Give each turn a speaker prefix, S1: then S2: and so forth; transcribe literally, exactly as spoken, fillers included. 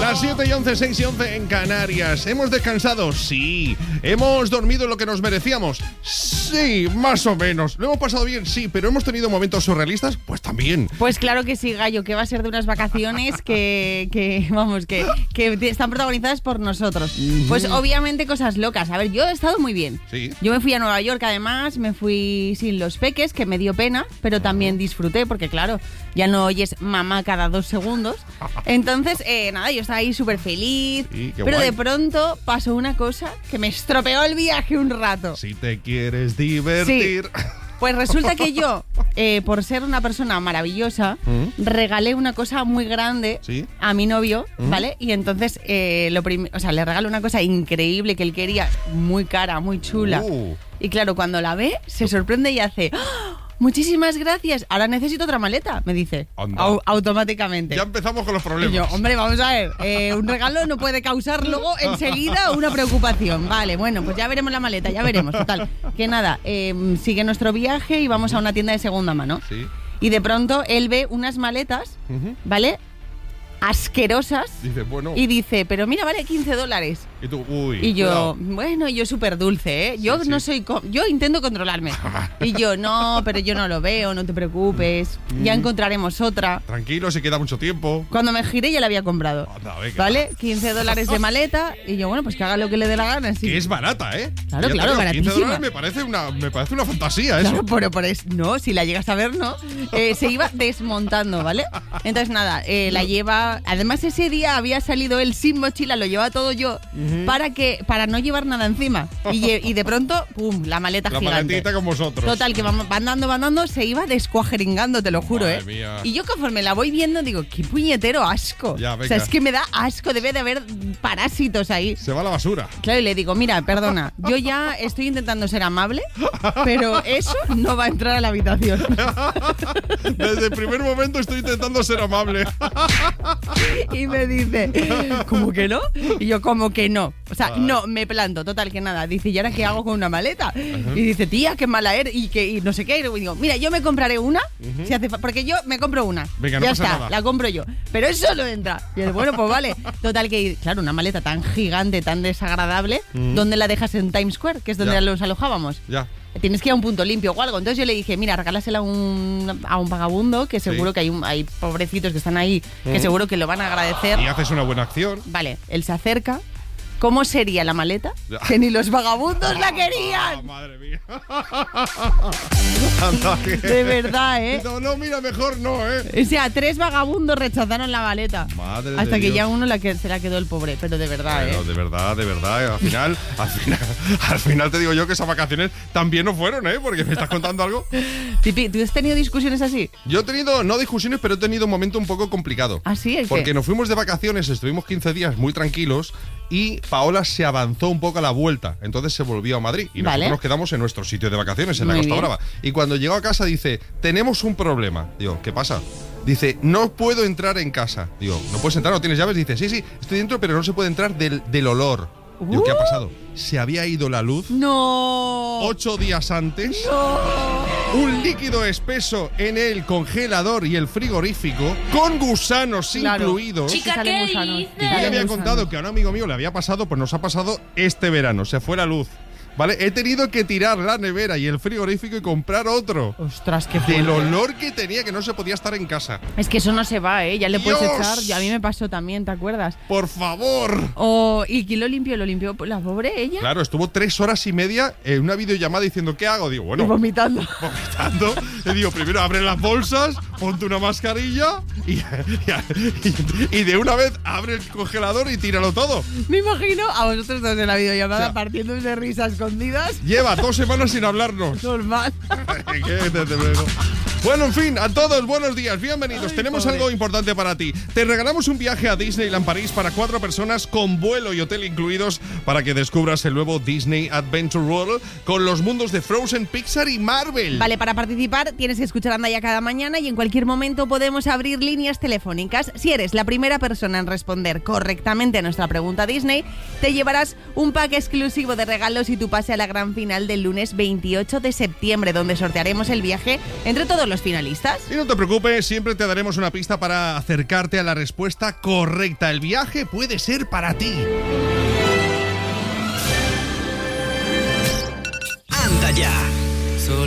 S1: Las siete y once, seis y once en Canarias. ¿Hemos descansado? Sí. ¿Hemos dormido lo que nos merecíamos? Sí, más o menos. ¿Lo hemos pasado bien? Sí, pero ¿hemos tenido momentos surrealistas? Pues también.
S2: Pues claro que sí, Gallo, que va a ser de unas vacaciones que, que vamos, que, que están protagonizadas por nosotros. Pues obviamente cosas locas. A ver, yo he estado muy bien.
S1: Sí.
S2: Yo me fui a Nueva York, además, me fui sin los peques, que me dio pena, pero también disfruté, porque claro, ya no oyes mamá cada dos segundos. Entonces, eh, nada, yo estaba ahí súper feliz,
S1: sí,
S2: pero
S1: guay.
S2: De pronto pasó una cosa que me estropeó el viaje un rato.
S1: Si te quieres divertir...
S2: Sí. Pues resulta que yo, eh, por ser una persona maravillosa,
S1: ¿Mm?
S2: regalé una cosa muy grande
S1: ¿Sí?
S2: a mi novio,
S1: ¿Mm?
S2: ¿vale? Y entonces, eh, lo prim- o sea, le regalé una cosa increíble que él quería, muy cara, muy chula.
S1: Uh.
S2: Y claro, cuando la ve, se sorprende y hace... ¡Oh! Muchísimas gracias, ahora necesito otra maleta, me dice, au- automáticamente.
S1: Ya empezamos con los problemas.
S2: Y yo, hombre, vamos a ver, eh, un regalo no puede causar luego enseguida una preocupación. Vale, bueno, pues ya veremos la maleta, ya veremos. Total, que nada, eh, sigue nuestro viaje y vamos a una tienda de segunda mano.
S1: Sí.
S2: Y de pronto él ve unas maletas,
S1: Uh-huh.
S2: ¿vale? Asquerosas.
S1: Dice, bueno...
S2: Y dice, pero mira, vale quince dólares.
S1: Y tú, uy,
S2: Y yo,
S1: cuidado.
S2: bueno, yo súper dulce, ¿eh? Yo
S1: Sí,
S2: no
S1: sí.
S2: soy... co- yo intento controlarme. Y yo, no, pero yo no lo veo, no te preocupes. Ya encontraremos otra.
S1: Tranquilo, se queda mucho tiempo.
S2: Cuando me giré ya la había comprado.
S1: Anda, venga.
S2: ¿Vale? quince dólares de maleta. Y yo, bueno, pues que haga lo que le dé la gana. Sí.
S1: Que es barata, ¿eh?
S2: Claro,
S1: Ya te
S2: claro,
S1: digo, quince
S2: baratísima.
S1: dólares me parece una, me parece una fantasía eso.
S2: Claro, pero por eso, no, si la llegas a ver, no. Eh, se iba desmontando, ¿vale? Entonces, nada, eh, la lleva... Además, ese día había salido él sin mochila, lo llevaba todo yo,
S1: Ujú.
S2: para que para no llevar nada encima. Y, lle- y de pronto, ¡pum!, la maleta
S1: La
S2: gigante.
S1: maletita con vosotros.
S2: Total, que van, van dando, van dando, se iba descuajeringando, te lo juro,
S1: Madre
S2: ¿eh?
S1: mía.
S2: Y yo conforme la voy viendo, digo, qué puñetero asco.
S1: Ya,
S2: o
S1: venga.
S2: sea, es que me da asco, debe de haber parásitos ahí.
S1: Se va a la basura.
S2: Claro, y le digo, mira, perdona, yo ya estoy intentando ser amable, pero eso no va a entrar a la habitación.
S1: Desde el primer momento estoy intentando ser amable.
S2: Y me dice, ¿cómo que no? Y yo, ¿cómo que no? O sea,
S1: Vale.
S2: no, me planto, total, que nada. Dice, ¿y ahora qué hago con una maleta? Y dice, tía, qué mala eres, y, que, y no sé qué. Y digo, mira, yo me compraré una, si hace fa- porque yo me compro una.
S1: Venga, no
S2: ya
S1: pasa
S2: está,
S1: nada.
S2: la compro yo. Pero eso no entra. Y él, bueno, pues vale. Total, que, claro, una maleta tan gigante, tan desagradable, ¿dónde la dejas en Times Square? Que es donde
S1: Ya.
S2: los alojábamos.
S1: Ya.
S2: Tienes que ir a un punto limpio o algo. Entonces yo le dije, mira, regálasela a un, a un vagabundo, que seguro
S1: Sí.
S2: que hay, un- hay pobrecitos que están ahí, que
S1: Mm.
S2: seguro que lo van a agradecer.
S1: Y haces una buena acción.
S2: Vale, él se acerca. ¿Cómo sería la maleta?
S1: Ya.
S2: Que ni los vagabundos la
S1: Ah,
S2: querían.
S1: madre mía. Anda, que-
S2: De verdad, ¿eh?
S1: No, no, mira, mejor no, ¿eh?
S2: O sea, tres vagabundos rechazaron la maleta.
S1: Madre
S2: Hasta
S1: de
S2: que
S1: Dios.
S2: ya uno la que se la quedó el pobre, pero de verdad,
S1: Pero
S2: ¿eh?
S1: de verdad, de verdad, eh, al final, al final, al final te digo yo que esas vacaciones también no fueron, ¿eh? Porque me estás contando algo.
S2: Tipi, ¿tú has tenido discusiones así?
S1: Yo he tenido, no discusiones, pero he tenido un momento un poco complicado.
S2: ¿Ah, sí? ¿El qué?
S1: Porque nos fuimos de vacaciones, estuvimos quince días muy tranquilos y Paola se avanzó un poco a la vuelta. Entonces se volvió a Madrid y nosotros
S2: Vale.
S1: nos quedamos en nuestro sitio de vacaciones, en la
S2: Muy
S1: Costa
S2: bien.
S1: Brava. Y cuando llegó a casa dice, tenemos un problema. Digo, ¿qué pasa? Dice, no puedo entrar en casa. Digo, ¿no puedes entrar? ¿No tienes llaves? Dice, sí, sí, estoy dentro, pero no se puede entrar del, del olor. Digo, ¿qué ha
S2: Uh.
S1: pasado? Se había ido la luz
S2: ¡No!
S1: ocho días antes.
S2: ¡No!
S1: Un líquido espeso en el congelador y el frigorífico, con gusanos
S2: Claro.
S1: incluidos.
S2: Sí, salen gusanos.
S1: Y yo
S2: Salen
S1: le había
S2: gusanos.
S1: contado que a un amigo mío le había pasado, pues nos ha pasado este verano, se fue la luz. ¿Vale? He tenido que tirar la nevera y el frigorífico y comprar otro.
S2: Ostras, qué
S1: Del
S2: fuerte.
S1: olor que tenía, que no se podía estar en casa.
S2: Es que eso no se va, ¿eh? Ya le puedes
S1: Dios.
S2: echar. Y a mí me pasó también, ¿te acuerdas?
S1: ¡Por favor!
S2: O, ¿y quién lo limpió? ¿Lo limpió la pobre ella?
S1: Claro, estuvo tres horas y media en una videollamada diciendo, ¿qué hago? Digo,
S2: Y
S1: bueno,
S2: vomitando.
S1: vomitando. Le digo, primero abre las bolsas, ponte una mascarilla y, y- y de una vez abre el congelador y tíralo todo.
S2: Me imagino a vosotros dos en la videollamada
S1: O sea,
S2: partiendo de risa escondidas.
S1: Lleva dos semanas sin hablarnos.
S2: Normal.
S1: Qué desde luego. Bueno, en fin, a todos, buenos días, bienvenidos.
S2: Ay,
S1: Tenemos
S2: pobre.
S1: algo importante para ti. Te regalamos un viaje a Disneyland París para cuatro personas con vuelo y hotel incluidos para que descubras el nuevo Disney Adventure World con los mundos de Frozen, Pixar y Marvel.
S2: Vale, para participar tienes que escuchar Andaya cada mañana y en cualquier momento podemos abrir líneas telefónicas. Si eres la primera persona en responder correctamente a nuestra pregunta Disney, te llevarás un pack exclusivo de regalos y tu pase a la gran final del lunes veintiocho de septiembre, donde sortearemos el viaje entre todos los finalistas.
S1: Y no te preocupes, siempre te daremos una pista para acercarte a la respuesta correcta. El viaje puede ser para ti.
S3: ¡Anda ya!